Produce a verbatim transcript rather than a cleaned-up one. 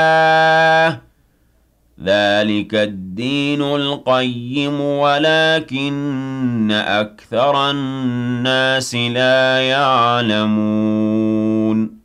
ذلك الدين القيم ولكن أكثر الناس لا يعلمون